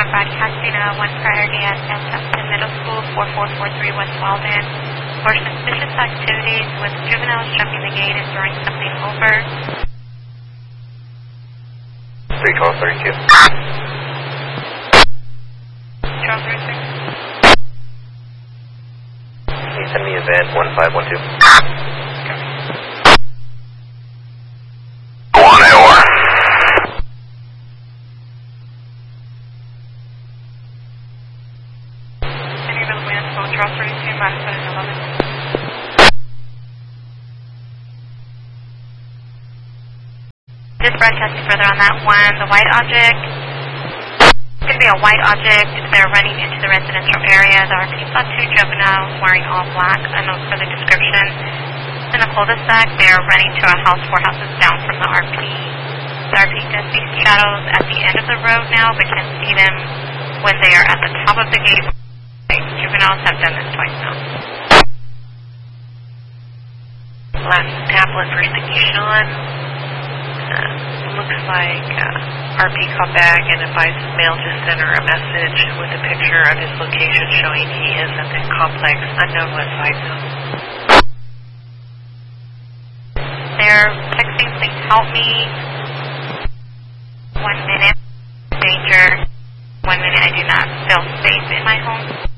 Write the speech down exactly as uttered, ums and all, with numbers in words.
are broadcasting a one priority at Sampson Middle School, four four four three West Walden, for suspicious activities with juveniles jumping the gate and throwing something over. three call thirty-two. Control thirty-six. Can you send me a van one five one two? Go on, Iowa. Control thirty-two, Madison eleven. Just broadcasting further on that one. The white object, it's going to be a white object. They're running into the residential area. The R P saw two juveniles wearing all black. I know for the description. In the cul-de-sac, they're running to a house four houses down from the R P. The R P does see shadows at the end of the road now, but can see them when they are at the top of the gate. Juveniles have done this twice now. Last tablet for Sean. Uh, looks like uh, R P called back and advised mail to send her a message with a picture of his location showing he is at the complex unknown west side zone. They're texting, please help me. One minute, danger. One minute, I do not feel safe in my home.